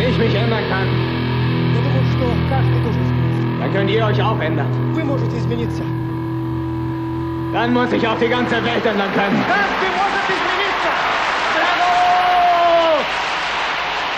ich mich ändern kann, dann könnt ihr euch auch ändern. Dann muss sich auch die ganze Welt ändern können.